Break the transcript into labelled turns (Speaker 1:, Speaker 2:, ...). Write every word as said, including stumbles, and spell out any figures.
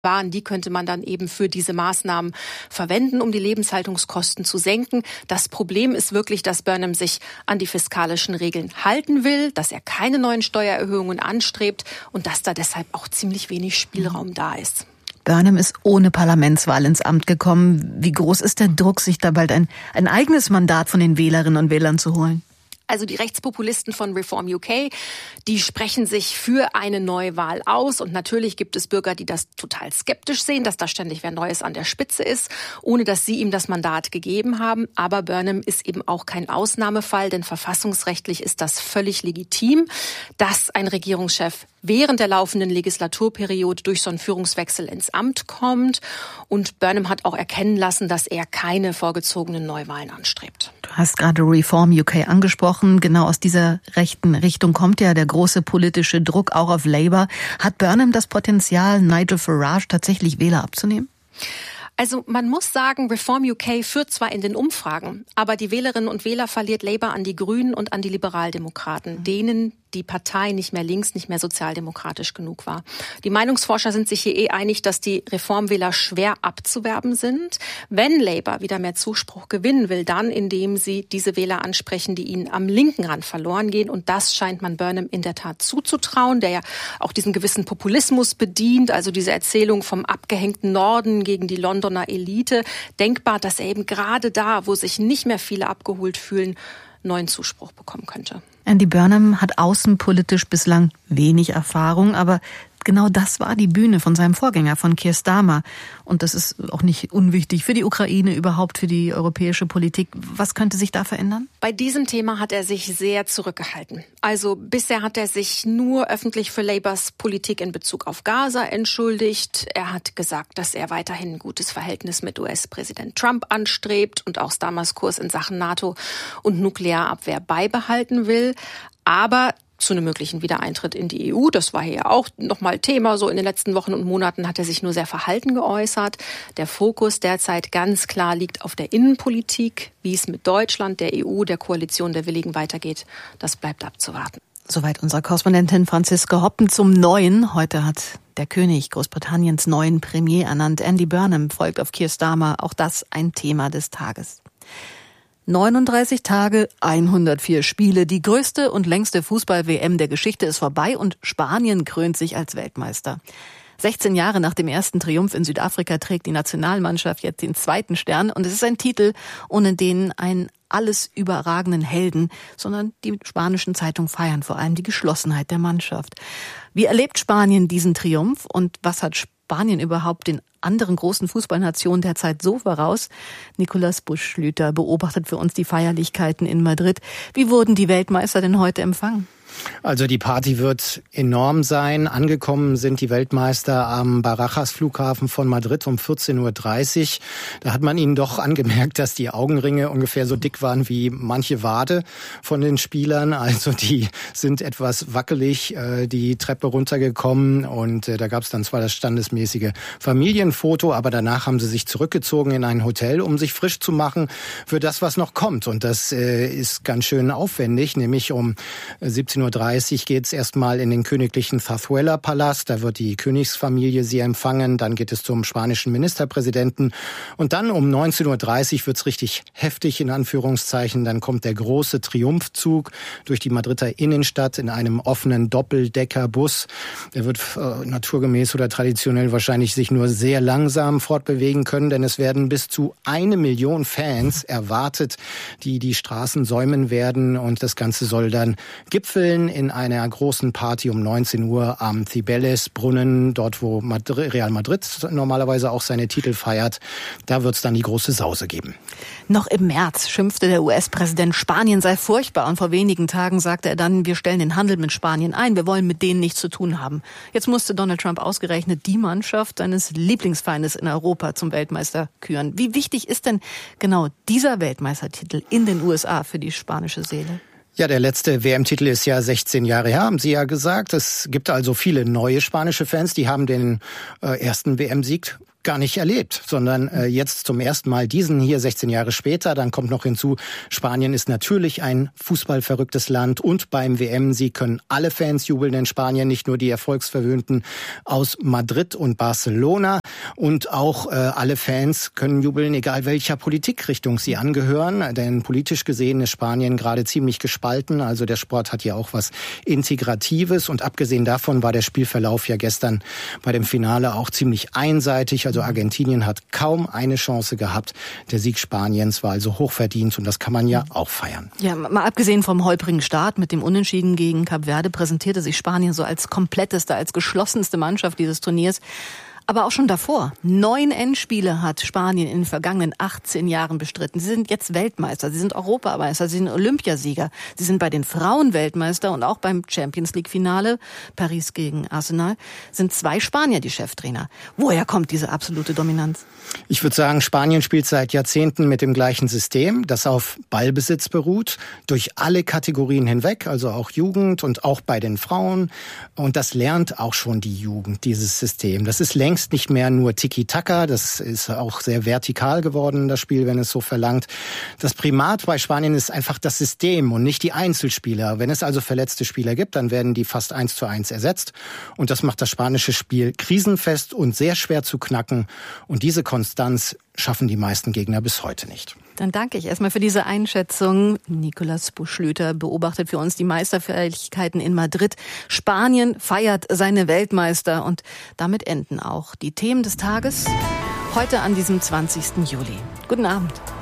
Speaker 1: waren, die könnte man dann eben für diese Maßnahmen verwenden, um die Lebenshaltungskosten zu senken. Das Problem ist wirklich, dass Burnham sich an die fiskalischen Regeln halten will, dass er keine neuen Steuererhöhungen anstrebt und dass da deshalb auch ziemlich wenig Spielraum da ist.
Speaker 2: Burnham ist ohne Parlamentswahl ins Amt gekommen. Wie groß ist der Druck, sich da bald ein, ein eigenes Mandat von den Wählerinnen und Wählern zu holen?
Speaker 1: Also die Rechtspopulisten von Reform U K, die sprechen sich für eine Neuwahl aus. Und natürlich gibt es Bürger, die das total skeptisch sehen, dass da ständig wer Neues an der Spitze ist, ohne dass sie ihm das Mandat gegeben haben. Aber Burnham ist eben auch kein Ausnahmefall, denn verfassungsrechtlich ist das völlig legitim, dass ein Regierungschef während der laufenden Legislaturperiode durch so einen Führungswechsel ins Amt kommt. Und Burnham hat auch erkennen lassen, dass er keine vorgezogenen Neuwahlen anstrebt.
Speaker 2: Du hast gerade Reform U K angesprochen. Genau aus dieser rechten Richtung kommt ja der große politische Druck auch auf Labour. Hat Burnham das Potenzial, Nigel Farage tatsächlich Wähler abzunehmen?
Speaker 1: Also man muss sagen, Reform U K führt zwar in den Umfragen, aber die Wählerinnen und Wähler verliert Labour an die Grünen und an die Liberaldemokraten, denen die Partei nicht mehr links, nicht mehr sozialdemokratisch genug war. Die Meinungsforscher sind sich hier eh einig, dass die Reformwähler schwer abzuwerben sind. Wenn Labour wieder mehr Zuspruch gewinnen will, dann indem sie diese Wähler ansprechen, die ihnen am linken Rand verloren gehen. Und das scheint man Burnham in der Tat zuzutrauen, der ja auch diesen gewissen Populismus bedient, also diese Erzählung vom abgehängten Norden gegen die Londoner Elite. Denkbar, dass er eben gerade da, wo sich nicht mehr viele abgeholt fühlen, neuen Zuspruch bekommen könnte.
Speaker 2: Andy Burnham hat außenpolitisch bislang wenig Erfahrung, aber genau das war die Bühne von seinem Vorgänger, von Keir Starmer. Und das ist auch nicht unwichtig für die Ukraine, überhaupt für die europäische Politik. Was könnte sich da verändern?
Speaker 1: Bei diesem Thema hat er sich sehr zurückgehalten. Also bisher hat er sich nur öffentlich für Labours Politik in Bezug auf Gaza entschuldigt. Er hat gesagt, dass er weiterhin ein gutes Verhältnis mit U S-Präsident Trump anstrebt und auch Starmers Kurs in Sachen NATO und Nuklearabwehr beibehalten will. Aber zu einem möglichen Wiedereintritt in die E U, das war hier ja auch nochmal Thema, so in den letzten Wochen und Monaten hat er sich nur sehr verhalten geäußert. Der Fokus derzeit ganz klar liegt auf der Innenpolitik. Wie es mit Deutschland, der E U, der Koalition der Willigen weitergeht, das bleibt abzuwarten.
Speaker 2: Soweit unsere Korrespondentin Franziska Hoppen zum Neuen. Heute hat der König Großbritanniens neuen Premier ernannt. Andy Burnham folgt auf Keir Starmer. Auch das ein Thema des Tages. neununddreißig Tage, hundertvier Spiele. Die größte und längste Fußball-W M der Geschichte ist vorbei und Spanien krönt sich als Weltmeister. sechzehn Jahre nach dem ersten Triumph in Südafrika trägt die Nationalmannschaft jetzt den zweiten Stern. Und es ist ein Titel, ohne den einen alles überragenden Helden, sondern die spanischen Zeitungen feiern vor allem die Geschlossenheit der Mannschaft. Wie erlebt Spanien diesen Triumph und was hat Spanien überhaupt den anderen großen Fußballnationen derzeit so voraus? Nikolaus Busch-Schlüter beobachtet für uns die Feierlichkeiten in Madrid. Wie wurden die Weltmeister denn heute empfangen?
Speaker 3: Also die Party wird enorm sein. Angekommen sind die Weltmeister am Barajas-Flughafen von Madrid um vierzehn Uhr dreißig. Da hat man ihnen doch angemerkt, dass die Augenringe ungefähr so dick waren wie manche Wade von den Spielern. Also die sind etwas wackelig äh, die Treppe runtergekommen und äh, da gab es dann zwar das standesmäßige Familienfoto, aber danach haben sie sich zurückgezogen in ein Hotel, um sich frisch zu machen für das, was noch kommt. Und das äh, ist ganz schön aufwendig, nämlich um siebzehn Uhr dreißig geht es erstmal in den königlichen Zarzuela-Palast. Da wird die Königsfamilie sie empfangen. Dann geht es zum spanischen Ministerpräsidenten. Und dann um neunzehn Uhr dreißig wird es richtig heftig, in Anführungszeichen. Dann kommt der große Triumphzug durch die Madrider Innenstadt in einem offenen Doppeldeckerbus. Der wird äh, naturgemäß oder traditionell wahrscheinlich sich nur sehr langsam fortbewegen können, denn es werden bis zu eine Million Fans erwartet, die die Straßen säumen werden. Und das Ganze soll dann gipfeln in einer großen Party um neunzehn Uhr am Cibeles-Brunnen, dort wo Madrid, Real Madrid normalerweise auch seine Titel feiert. Da wird es dann die große Sause geben.
Speaker 2: Noch im März schimpfte der U S-Präsident, Spanien sei furchtbar. Und vor wenigen Tagen sagte er dann, wir stellen den Handel mit Spanien ein, wir wollen mit denen nichts zu tun haben. Jetzt musste Donald Trump ausgerechnet die Mannschaft seines Lieblingsfeindes in Europa zum Weltmeister küren. Wie wichtig ist denn genau dieser Weltmeistertitel in den U S A für die spanische Seele?
Speaker 3: Ja, der letzte W M-Titel ist ja sechzehn Jahre her, haben Sie ja gesagt. Es gibt also viele neue spanische Fans, die haben den äh, ersten W M-Sieg gar nicht erlebt, sondern äh, jetzt zum ersten Mal diesen hier sechzehn Jahre später. Dann kommt noch hinzu, Spanien ist natürlich ein fußballverrücktes Land und beim W M-Sieg können alle Fans jubeln in Spanien, nicht nur die Erfolgsverwöhnten aus Madrid und Barcelona. Und auch äh, alle Fans können jubeln, egal welcher Politikrichtung sie angehören. Denn politisch gesehen ist Spanien gerade ziemlich gespalten. Also der Sport hat ja auch was Integratives. Und abgesehen davon war der Spielverlauf ja gestern bei dem Finale auch ziemlich einseitig. Also Argentinien hat kaum eine Chance gehabt. Der Sieg Spaniens war also hochverdient und das kann man ja auch feiern.
Speaker 2: Ja, mal abgesehen vom holprigen Start mit dem Unentschieden gegen Kap Verde präsentierte sich Spanien so als kompletteste, als geschlossenste Mannschaft dieses Turniers. Aber auch schon davor. Neun Endspiele hat Spanien in den vergangenen achtzehn Jahren bestritten. Sie sind jetzt Weltmeister, sie sind Europameister, sie sind Olympiasieger. Sie sind bei den Frauen Weltmeister und auch beim Champions League Finale, Paris gegen Arsenal, sind zwei Spanier die Cheftrainer. Woher kommt diese absolute Dominanz?
Speaker 3: Ich würde sagen, Spanien spielt seit Jahrzehnten mit dem gleichen System, das auf Ballbesitz beruht, durch alle Kategorien hinweg, also auch Jugend und auch bei den Frauen. Und das lernt auch schon die Jugend, dieses System. Das ist längst nicht mehr nur Tiki-Taka, das ist auch sehr vertikal geworden, das Spiel, wenn es so verlangt. Das Primat bei Spanien ist einfach das System und nicht die Einzelspieler. Wenn es also verletzte Spieler gibt, dann werden die fast eins zu eins ersetzt. Und das macht das spanische Spiel krisenfest und sehr schwer zu knacken. Und diese Konstanz schaffen die meisten Gegner bis heute nicht.
Speaker 2: Dann danke ich erstmal für diese Einschätzung. Nikolaus Buschlüter beobachtet für uns die Meisterfähigkeiten in Madrid. Spanien feiert seine Weltmeister und damit enden auch die Themen des Tages heute an diesem zwanzigsten Juli. Guten Abend.